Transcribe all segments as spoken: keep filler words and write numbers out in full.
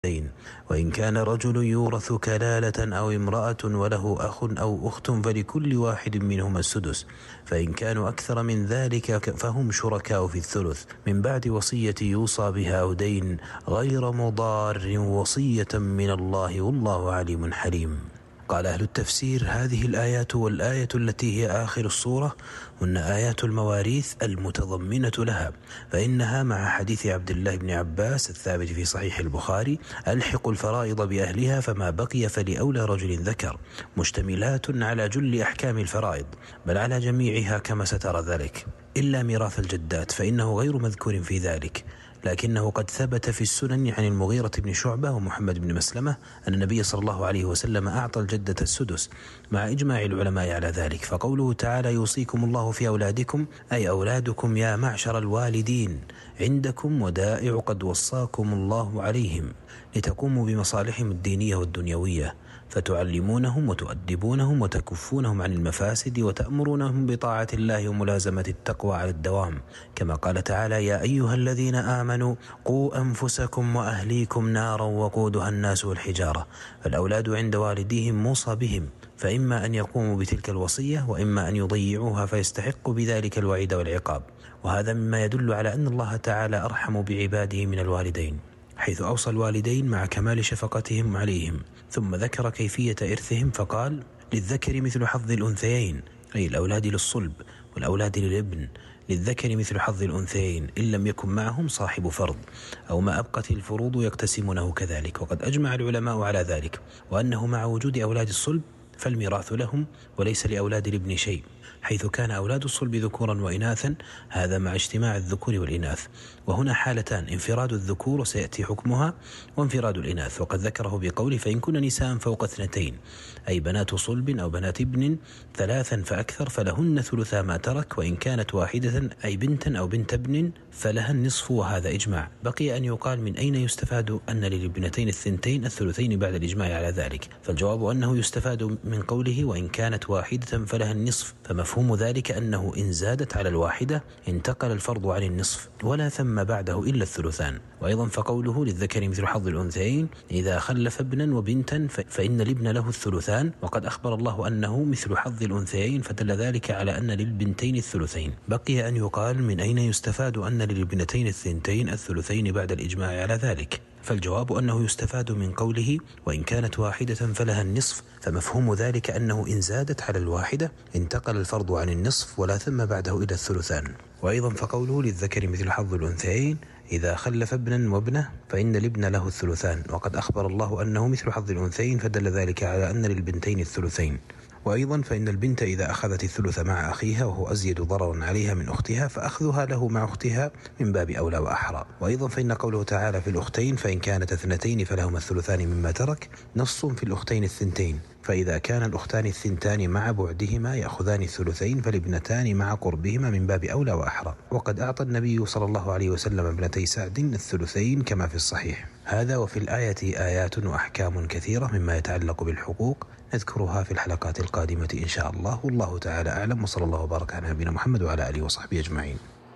وإن كان رجل يورث كلالة أو امرأة وله أخ أو أخت فلكل واحد منهما السدس، فإن كانوا أكثر من ذلك فهم شركاء في الثلث من بعد وصية يوصى بها أو دين غير مضار، وصية من الله والله عليم حليم. قال أهل التفسير: هذه الآيات والآية التي هي آخر السورة هن آيات المواريث المتضمنة لها، فإنها مع حديث عبد الله بن عباس الثابت في صحيح البخاري: ألحقوا الفرائض بأهلها فما بقي فلأولى رجل ذكر، مشتملات على جل أحكام الفرائض بل على جميعها كما سترى ذلك، إلا ميراث الجدات فإنه غير مذكور في ذلك، لكنه قد ثبت في السنن عن المغيرة بن شعبة ومحمد بن مسلمة أن النبي صلى الله عليه وسلم أعطى الجدة السدس مع إجماع العلماء على ذلك. فقوله تعالى: يوصيكم الله في أولادكم، أي أولادكم يا معشر الوالدين عندكم ودائع قد وصاكم الله عليهم لتقوموا بمصالحهم الدينية والدنيوية، فتعلمونهم وتؤدبونهم وتكفونهم عن المفاسد وتأمرونهم بطاعة الله وملازمة التقوى على الدوام، كما قال تعالى: يا أيها الذين آمنوا قوا أنفسكم وأهليكم نارا وقودها الناس والحجارة. فالأولاد عند والديهم موصى بهم، فإما أن يقوموا بتلك الوصية وإما أن يضيعوها فيستحقوا بذلك الوعيد والعقاب، وهذا مما يدل على أن الله تعالى أرحم بعباده من الوالدين، حيث أوصى الوالدين مع كمال شفقتهم عليهم، ثم ذكر كيفية إرثهم فقال: للذكر مثل حظ الأنثيين، أي الأولاد للصلب والأولاد للابن، للذكر مثل حظ الأنثيين إن لم يكن معهم صاحب فرض أو ما أبقت الفروض يقتسمونه كذلك. وقد أجمع العلماء على ذلك، وأنه مع وجود أولاد الصلب فالميراث لهم وليس لأولاد الابن شيء، حيث كان أولاد الصلب ذكورا وإناثا، هذا مع اجتماع الذكور والإناث. وهنا حالتان: انفراد الذكور وسيأتي حكمها، وانفراد الإناث، وقد ذكره بقوله: فإن كن نساء فوق اثنتين، أي بنات صلب أو بنات ابن ثلاثا فأكثر فلهن ثلثا ما ترك، وإن كانت واحدة أي بنتا أو بنت ابن فلها النصف، وهذا إجماع. بقي أن يقال: من أين يستفاد أن للابنتين الثنتين الثلثين بعد الإجماع على ذلك؟ فالجواب أنه يستفاد من قوله: وإن كانت واحدة فلها النصف، فمفهوم ذلك أنه إن زادت على الواحدة انتقل الفرض عن النصف ولا ثم بعده إلا الثلثان. وأيضا فقوله: للذكر مثل حظ الأنثيين إذا خلف ابنا وبنتا فإن الابن له الثلثان، وقد أخبر الله أنه مثل حظ الأنثيين فدل ذلك على أن للبنتين الثلثين. بقي أن يقال: من أين يستفاد أن للبنتين الثنتين الثلثين بعد الإجماع على ذلك؟ فالجواب أنه يستفاد من قوله: وإن كانت واحدة فلها النصف، فمفهوم ذلك أنه إن زادت على الواحدة انتقل الفرض عن النصف ولا ثم بعده إلى الثلثان. وأيضا فقوله: للذكر مثل حظ الأنثيين إذا خلف ابنا وابنه فإن الابن له الثلثان، وقد أخبر الله أنه مثل حظ الأنثيين فدل ذلك على أن للبنتين الثلثين. وأيضا فإن البنت إذا أخذت الثلث مع أخيها وهو أزيد ضررا عليها من أختها فأخذها له مع أختها من باب أولى وأحرى. وأيضا فإن قوله تعالى في الأختين: فإن كانت اثنتين فلهما الثلثان مما ترك، نص في الأختين الثنتين، فإذا كان الأختان الثنتان مع بعدهما يأخذان الثلثين فالابنتان مع قربهما من باب أولى وأحرى. وقد أعطى النبي صلى الله عليه وسلم ابنتي سعد الثلثين كما في الصحيح. هذا وفي الآية آيات وأحكام كثيرة مما يتعلق بالحقوق نذكرها في الحلقات القادمة إن شاء الله، والله تعالى أعلم، وصلى الله وبارك على نبينا محمد وعلى آله وصحبه أجمعين.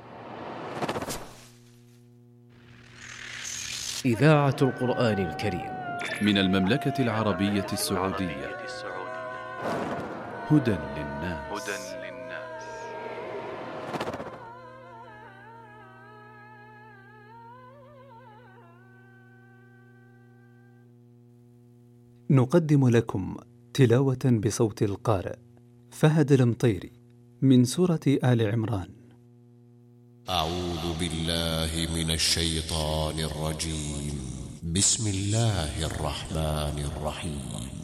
إذاعة القرآن الكريم من المملكة العربية السعودية. هدى للناس. نقدم لكم تلاوة بصوت القارئ فهد المطيري من سورة آل عمران. أعوذ بالله من الشيطان الرجيم. بسم الله الرحمن الرحيم.